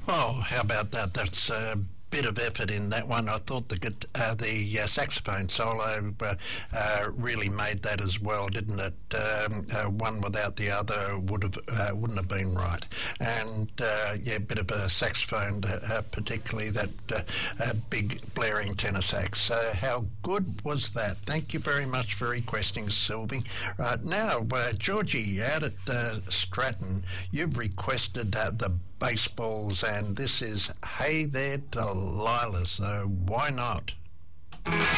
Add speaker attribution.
Speaker 1: Oh, how about that? That's a bit of effort in that one. I thought the saxophone solo really made that as well, didn't it? One without the other wouldn't have been right. And yeah, a bit of a saxophone, particularly that big blaring tenor sax. How good was that? Thank you very much for requesting, Sylvie. Right now, Georgie out at Stratton, you've requested the Baseballs, and this is Hey There Delilah, so why not?